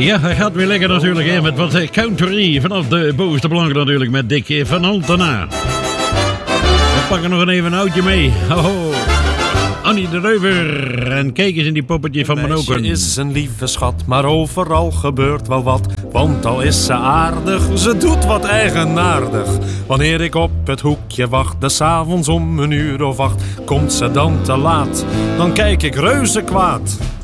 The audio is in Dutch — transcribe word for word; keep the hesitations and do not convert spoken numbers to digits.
Ja, hij gaat weer lekker natuurlijk hè, met wat country vanaf de bovenste plank natuurlijk met Dick van Altena. We pakken nog even een oudje mee. Ho, Annie de Reuver. En kijk eens in die poppetje van mijn ogen. Meisje is een lieve schat, maar overal gebeurt wel wat. Want al is ze aardig, ze doet wat eigenaardig. Wanneer ik op het hoekje wacht, des avonds om een uur of acht, komt ze dan te laat, dan kijk ik reuze kwaad.